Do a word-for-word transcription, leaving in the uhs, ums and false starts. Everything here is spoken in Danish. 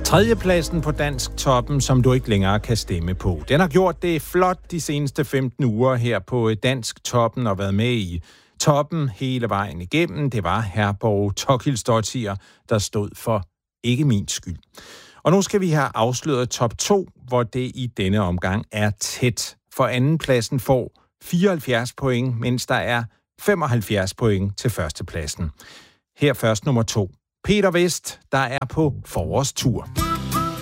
Tredjepladsen på Dansk Toppen, som du ikke længere kan stemme på. Den har gjort det flot de seneste femten uger her på Dansk Toppen og været med i toppen hele vejen igennem. Det var Herborg Tokilsdottir, der stod for Ikke min skyld. Og nu skal vi have afsløret top to, hvor det i denne omgang er tæt. For andenpladsen får fireoghalvfjerds point, mens der er femoghalvfjerds point til førstepladsen. Her først nummer to. Peter Vest, der er på forårstur.